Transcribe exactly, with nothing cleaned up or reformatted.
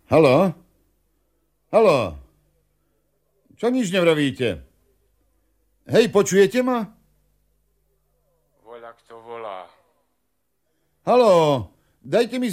Haló? Haló? Čo nič nevravíte? Hej, počujete ma? Voľa, kto volá. Haló? Dajte mi